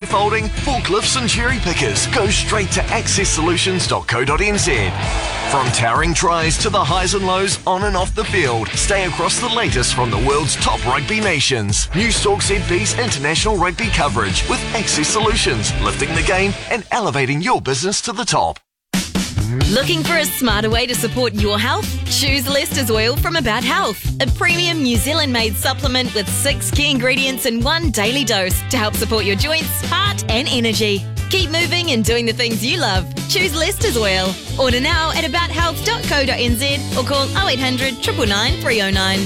scaffolding, forklifts and cherry pickers, go straight to accesssolutions.co.nz. From towering tries to the highs and lows on and off the field, stay across the latest from the world's top rugby nations. Newstalk ZB's international rugby coverage with Access Solutions, lifting the game and elevating your business to the top. Looking for a smarter way to support your health? Choose Lester's Oil from About Health, a premium New Zealand-made supplement with 6 key ingredients in one daily dose to help support your joints, heart and energy. Keep moving and doing the things you love. Choose Lester's Oil. Order now at abouthealth.co.nz or call 0800 999 309.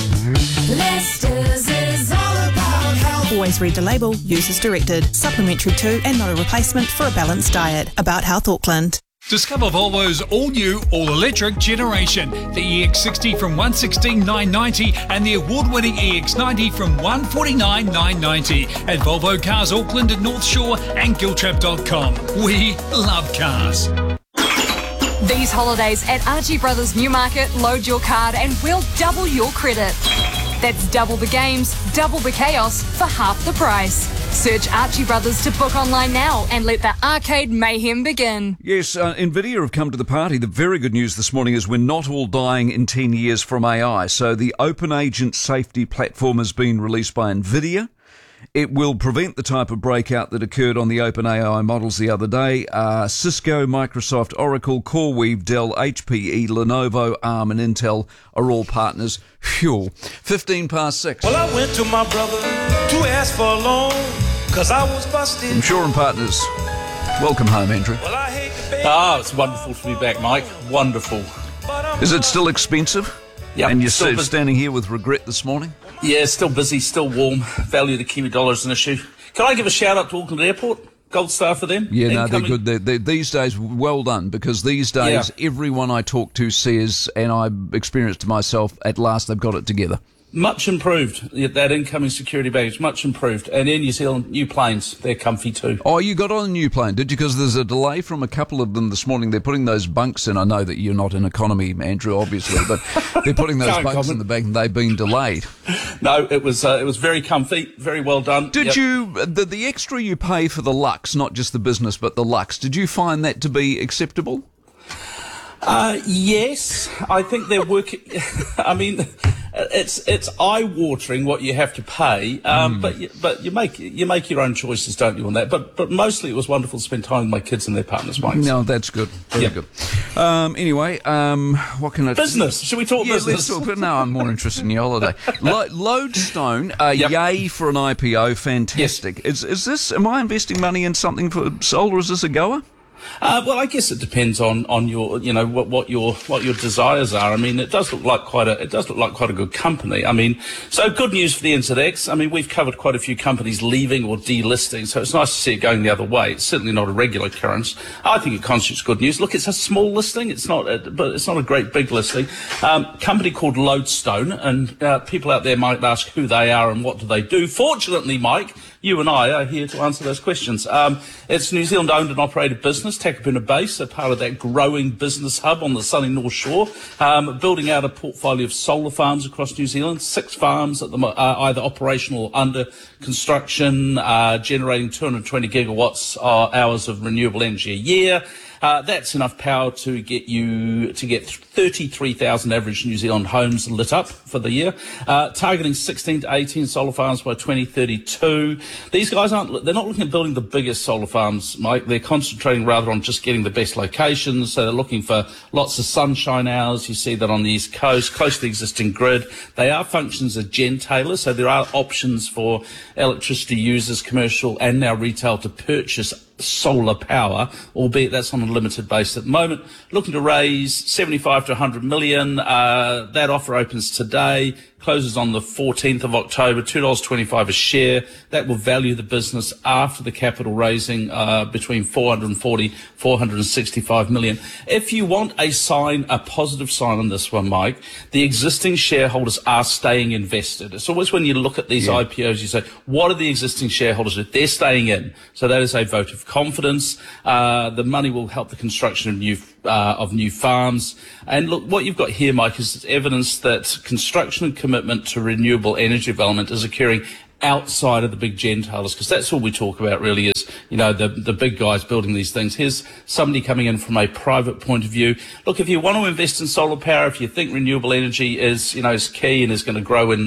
Lester's is all about health. Always read the label. Use as directed. Supplementary to and not a replacement for a balanced diet. About Health Auckland. Discover Volvo's all-new, all-electric generation. The EX60 from $116,990 and the award-winning EX90 from $149,990 at Volvo Cars Auckland and North Shore and Giltrap.com. We love cars. These holidays at Archie Brothers Newmarket, load your card and we'll double your credit. That's double the games, double the chaos for half the price. Search Archie Brothers to book online now and let the arcade mayhem begin. Yes, NVIDIA have come to the party. The very good news this morning is we're not all dying in 10 years from AI. So the Open Agent Safety Platform has been released by NVIDIA. It will prevent the type of breakout that occurred on the OpenAI models the other day. Cisco, Microsoft, Oracle, CoreWeave, Dell, HPE, Lenovo, ARM and Intel are all partners. Phew. 15 past 6. Well, I went to my brother to ask for a loan because I was busted. From Shaw and Partners. Welcome home, Andrew. Well, I hate the bed. It's wonderful to be back, Mike. Wonderful. Is it still expensive? Yeah. And you're standing here with regret this morning? Yeah, still busy, still warm. Value of the Kiwi dollar is an issue. Can I give a shout out to Auckland Airport? Gold star for them. Yeah, no, they're good. These days, well done, because these days, everyone I talk to says, and I experienced it myself, at last they've got it together. Much improved, that incoming security baggage, much improved. And Air New Zealand, new planes, they're comfy too. Oh, you got on a new plane, did you? Because there's a delay from a couple of them this morning. They're putting those bunks in. I know that you're not in economy, Andrew, obviously, but they're putting those bunks in the back and they've been delayed. No, it was very comfy, very well done. Did you, the extra you pay for the Lux, not just the business, but the Lux, did you find that to be acceptable? Yes, I think they're working. I mean, it's eye-watering what you have to pay, but you make your own choices, don't you, on that? But mostly it was wonderful to spend time with my kids and their partners, Mike. No, that's good. Very good. Anyway, what can I... Business. Should we talk business? Let's talk. No, I'm more interested in your holiday. Lodestone, yay for an IPO, fantastic. Yes. Is this? Am I investing money in something for solar? Is this a goer? Well, I guess it depends on your, what your desires are. I mean, it does look like quite a good company. I mean, so good news for the NZX. I mean, we've covered quite a few companies leaving or delisting, so it's nice to see it going the other way. It's certainly not a regular occurrence. I think it constitutes good news. Look, it's a small listing. But it's not a great big listing. Company called Lodestone, and people out there might ask who they are and what do they do. Fortunately, Mike, you and I are here to answer those questions. It's a New Zealand owned and operated business, Takapuna base, a part of that growing business hub on the sunny North Shore, building out a portfolio of solar farms across New Zealand, 6 farms at the either operational or under construction, generating 220 gigawatts hours of renewable energy a year. That's enough power to get 33,000 average New Zealand homes lit up for the year, targeting 16 to 18 solar farms by 2032. These guys they're not looking at building the biggest solar farms, Mike. They're concentrating rather on just getting the best locations. So they're looking for lots of sunshine hours. You see that on the East Coast, close to the existing grid. They are functions as gentailers, so there are options for electricity users, commercial and now retail, to purchase solar power, albeit that's on a limited basis at the moment. Looking to raise 75 to 100 million. That offer opens today, closes on the 14th of October, $2.25 a share. That will value the business after the capital raising between 440, 465 million. If you want a positive sign on this one, Mike, the existing shareholders are staying invested. It's always when you look at these IPOs, you say, what are the existing shareholders? They're staying in. So that is a vote of confidence. The money will help the construction of new farms. And look, what you've got here, Mike, is evidence that construction and commitment to renewable energy development is occurring outside of the big gentiles, because that's all we talk about really is, the big guys building these things. Here's somebody coming in from a private point of view. Look, if you want to invest in solar power, if you think renewable energy is key and is going to grow in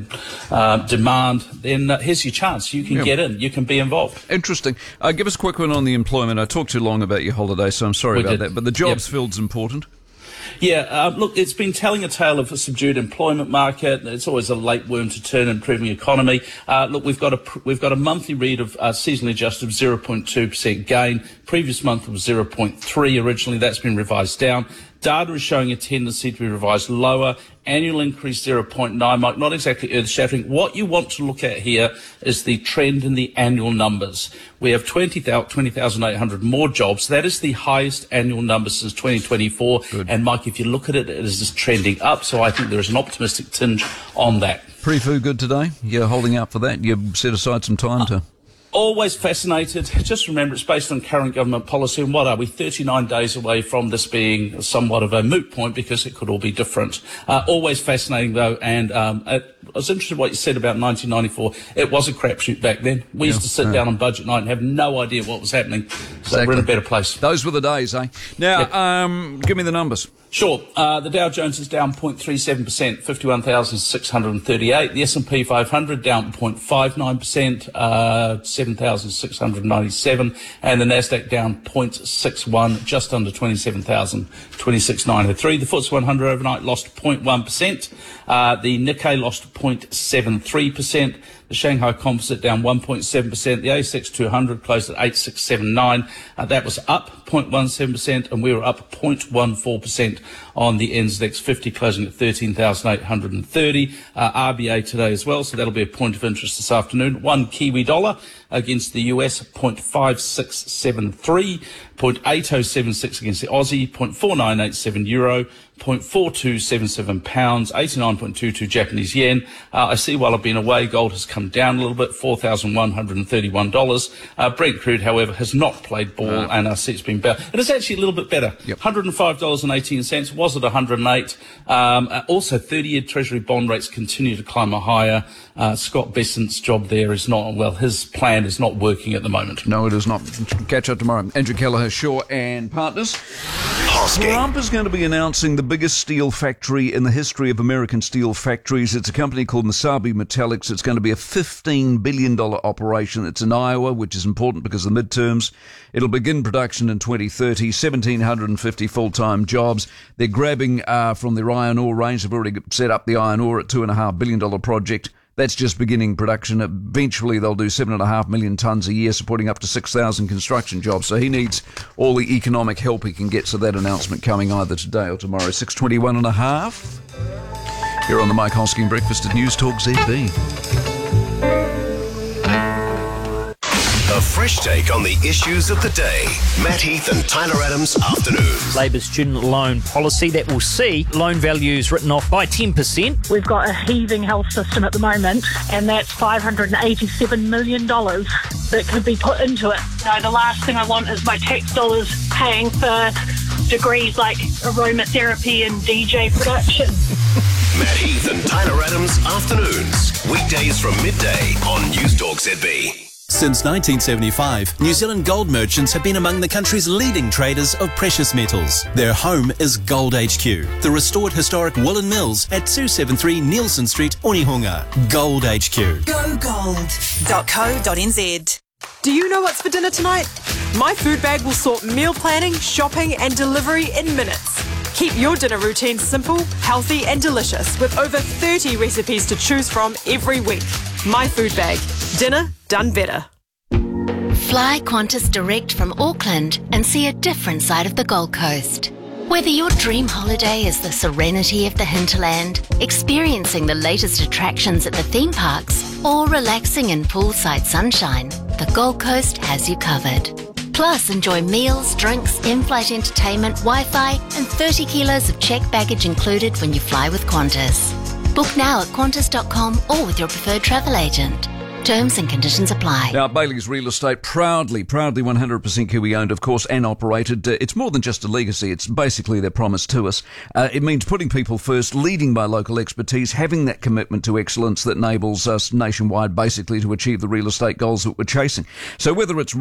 demand, then here's your chance. You can get in. You can be involved. Interesting. Give us a quick one on the employment. I talked too long about your holiday, so I'm sorry about that. But the jobs field's important. Yeah, look, it's been telling a tale of a subdued employment market. It's always a late worm to turn in improving economy. Look, we've got a monthly read of seasonally adjusted 0.2% gain. Previous month was 0.3 originally. That's been revised down. Data is showing a tendency to be revised lower. Annual increase 0.9, Mike, not exactly earth-shattering. What you want to look at here is the trend in the annual numbers. We have 20,800 more jobs. That is the highest annual number since 2024. Good. And, Mike, if you look at it, it is just trending up. So I think there is an optimistic tinge on that. Pre-Fu good today? You're holding out for that? You've set aside some time to... Always fascinated. Just remember, it's based on current government policy. And what are we? 39 days away from this being somewhat of a moot point because it could all be different. Always fascinating, though. And I was interested in what you said about 1994. It was a crapshoot back then. We used to sit down on budget night and have no idea what was happening. So we're in a better place. Those were the days, eh? Now, give me the numbers. Sure. The Dow Jones is down 0.37%, 51,638. The S&P 500 down 0.59%, 7,697. And the Nasdaq down 0.61, just under 27,000, 26,903. The FTSE 100 overnight lost 0.1%. The Nikkei lost 0.73%. The Shanghai Composite down 1.7%. The ASX 200 closed at 8679. That was up 0.17%, and we were up 0.14% on the NZX 50, closing at 13,830. RBA today as well, so that'll be a point of interest this afternoon. One Kiwi dollar against the US, 0.5673. 0.8076 against the Aussie, 0.4987 euro, 0.4277 pounds, 89.22 Japanese yen. I see while I've been away, gold has come down a little bit, $4,131. Brent crude, however, has not played ball, and I see it's been better. It is actually a little bit better. Yep. $105.18, was at 108. Also, 30-year Treasury bond rates continue to climb higher. Scott Bessent's job there is not, well, his plan is not working at the moment. No, it is not. Catch up tomorrow. Andrew Kelleher, Shaw and Partners. Trump is going to be announcing the biggest steel factory in the history of American steel factories. It's a company called Mesabi Metallics. It's going to be a $15 billion operation. It's in Iowa, which is important because of the midterms. It'll begin production in 2030, 1,750 full-time jobs. They're grabbing from their iron ore range. They've already set up the iron ore at $2.5 billion project. That's just beginning production. Eventually, they'll do 7.5 million tonnes a year, supporting up to 6,000 construction jobs. So he needs all the economic help he can get. So that announcement coming either today or tomorrow. 6:21.5 here on the Mike Hosking Breakfast at News Talk ZB. A fresh take on the issues of the day. Matt Heath and Tyler Adams Afternoons. Labour's student loan policy that will see loan values written off by 10%. We've got a heaving health system at the moment, and that's $587 million that could be put into it. The last thing I want is my tax dollars paying for degrees like aromatherapy and DJ production. Matt Heath and Tyler Adams Afternoons. Weekdays from midday on News Talk ZB. Since 1975, New Zealand gold merchants have been among the country's leading traders of precious metals. Their home is Gold HQ, the restored historic woolen mills at 273 Nielsen Street, Onehunga. Gold HQ. GoGold.co.nz. Do you know what's for dinner tonight? My food bag will sort meal planning, shopping and delivery in minutes. Keep your dinner routine simple, healthy and delicious with over 30 recipes to choose from every week. My food bag. Dinner done better. Fly Qantas direct from Auckland and see a different side of the Gold Coast. Whether your dream holiday is the serenity of the hinterland, experiencing the latest attractions at the theme parks, or relaxing in poolside sunshine, the Gold Coast has you covered. Plus, enjoy meals, drinks, in-flight entertainment, Wi-Fi, and 30 kilos of checked baggage included when you fly with Qantas. Book now at Qantas.com or with your preferred travel agent. Terms and conditions apply. Now, Bailey's Real Estate, proudly 100% Kiwi owned, of course, and operated. It's more than just a legacy. It's basically their promise to us. It means putting people first, leading by local expertise, having that commitment to excellence that enables us nationwide basically to achieve the real estate goals that we're chasing. So whether it's